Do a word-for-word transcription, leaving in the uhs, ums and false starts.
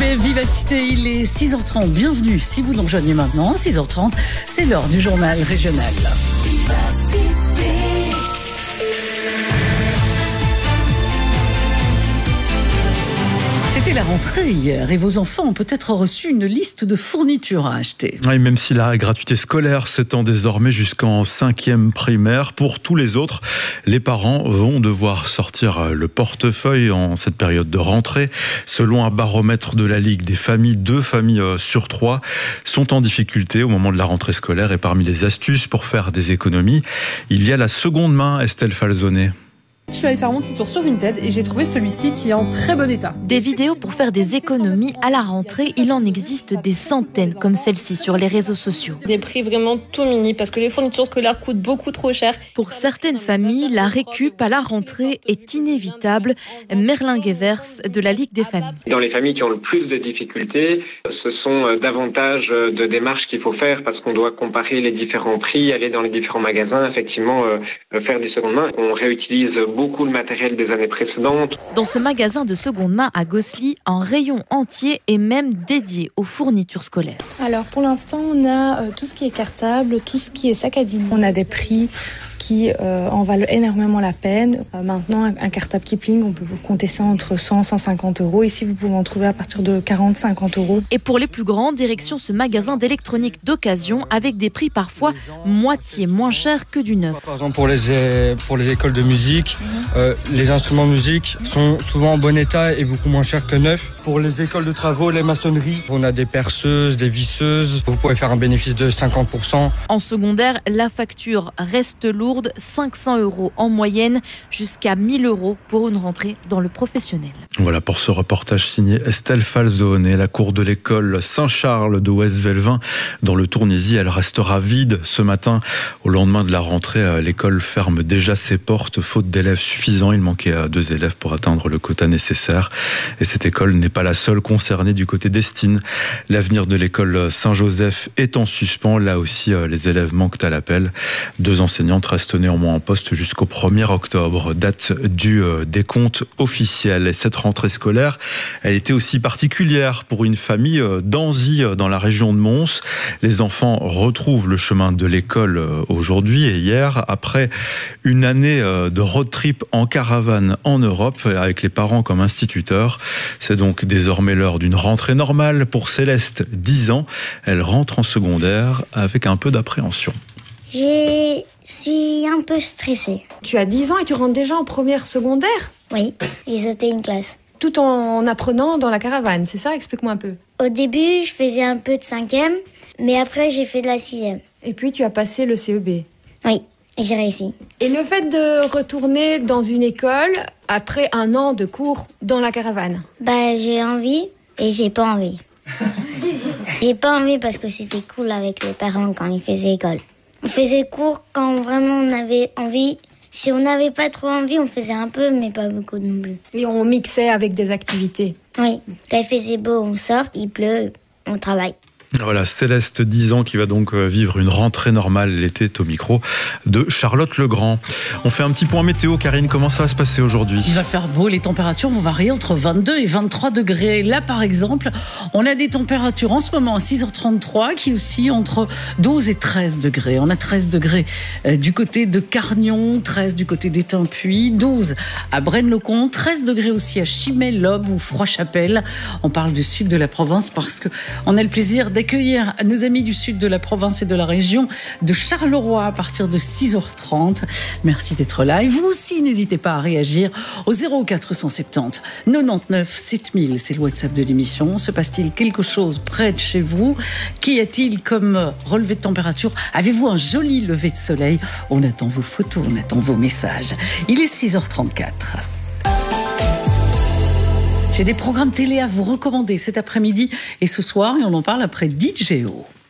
Belle Vivacité, il est six heures trente. Bienvenue si vous nous rejoignez maintenant. six heures trente, c'est l'heure du journal régional. Vivacité. C'était la rentrée hier et vos enfants ont peut-être reçu une liste de fournitures à acheter. Oui, même si la gratuité scolaire s'étend désormais jusqu'en cinquième primaire, pour tous les autres, les parents vont devoir sortir le portefeuille en cette période de rentrée. Selon un baromètre de la Ligue des familles, deux familles sur trois sont en difficulté au moment de la rentrée scolaire. Et parmi les astuces pour faire des économies, il y a la seconde main, Estelle Falzonet. Je suis allée faire mon petit tour sur Vinted et j'ai trouvé celui-ci qui est en très bon état. Des vidéos pour faire des économies à la rentrée, il en existe des centaines comme celle-ci sur les réseaux sociaux. Des prix vraiment tout mini parce que les fournitures scolaires coûtent beaucoup trop cher. Pour certaines familles, la récup à la rentrée est inévitable. Merlin Guevers de la Ligue des familles. Dans les familles qui ont le plus de difficultés, ce sont davantage de démarches qu'il faut faire parce qu'on doit comparer les différents prix, aller dans les différents magasins, effectivement euh, faire des secondes mains. On réutilise beaucoup le matériel des années précédentes. Dans ce magasin de seconde main à Gosselies, un rayon entier est même dédié aux fournitures scolaires. Alors pour l'instant, on a euh, tout ce qui est cartable, tout ce qui est sac à dîner. On a des prix qui euh, en valent énormément la peine. Euh, maintenant, un, un cartable Kipling, on peut compter ça entre cent et cent cinquante euros. Ici, vous pouvez en trouver à partir de quarante à cinquante euros. Et pour les plus grands, direction ce magasin d'électronique d'occasion avec des prix parfois moitié moins chers que du neuf. Par exemple, pour les, pour les écoles de musique, euh, les instruments de musique sont souvent en bon état et beaucoup moins chers que neufs. Pour les écoles de travaux, les maçonneries, on a des perceuses, des visseuses. Vous pouvez faire un bénéfice de cinquante pour cent. En secondaire, la facture reste lourde. cinq cents euros en moyenne, jusqu'à mille euros pour une rentrée dans le professionnel. Voilà pour ce reportage signé Estelle Falzonet. La cour de l'école Saint-Charles de West-Velvin dans le Tournésis, elle restera vide ce matin. Au lendemain de la rentrée, l'école ferme déjà ses portes, faute d'élèves suffisants. Il manquait deux élèves pour atteindre le quota nécessaire. Et cette école n'est pas la seule concernée du côté d'Estine. L'avenir de l'école Saint-Joseph est en suspens. Là aussi, les élèves manquent à l'appel. Deux enseignantes restent néanmoins en poste jusqu'au premier octobre, date du décompte officiel. Et cette rentrée scolaire, elle était aussi particulière pour une famille d'Anzy dans la région de Mons. Les enfants retrouvent le chemin de l'école aujourd'hui et hier, après une année de road trip en caravane en Europe avec les parents comme instituteurs. C'est donc désormais l'heure d'une rentrée normale pour Céleste, dix ans. Elle rentre en secondaire avec un peu d'appréhension. J'ai... Je suis un peu stressée. Tu as dix ans et tu rentres déjà en première secondaire ? Oui, j'ai sauté une classe. Tout en apprenant dans la caravane, c'est ça ? Explique-moi un peu. Au début, je faisais un peu de cinquième, mais après, j'ai fait de la sixième. Et puis, tu as passé le C E B ? Oui, j'ai réussi. Et le fait de retourner dans une école après un an de cours dans la caravane ? Bah, j'ai envie et j'ai pas envie. J'ai pas envie parce que c'était cool avec les parents quand ils faisaient école. On faisait cours quand vraiment on avait envie. Si on n'avait pas trop envie, on faisait un peu, mais pas beaucoup non plus. Et on mixait avec des activités. Oui, quand il faisait beau, on sort, il pleut, on travaille. Voilà, Céleste, dix ans, qui va donc vivre une rentrée normale. L'été au micro de Charlotte Legrand. On fait un petit point météo. Karine, comment ça va se passer aujourd'hui ? Il va faire beau, les températures vont varier entre vingt-deux et vingt-trois degrés. Là, par exemple, on a des températures en ce moment à six heures trente-trois qui oscillent entre douze et treize degrés. On a treize degrés du côté de Carnion, treize du côté d'Étainpuis, douze à Braine-le-Comte, treize degrés aussi à Chimay, Lobbes ou Froid-Chapelle. On parle du sud de la province parce qu'on a le plaisir d'être accueillir nos amis du sud de la province et de la région de Charleroi à partir de six heures trente. Merci d'être là. Et vous aussi, n'hésitez pas à réagir au zéro quatre cent soixante-dix quatre-vingt-neuf sept mille. C'est le WhatsApp de l'émission. Se passe-t-il quelque chose près de chez vous ? Qu'y a-t-il comme relevé de température ? Avez-vous un joli lever de soleil ? On attend vos photos, on attend vos messages. Il est six heures trente-quatre. J'ai des programmes télé à vous recommander cet après-midi et ce soir, et on en parle après D J O.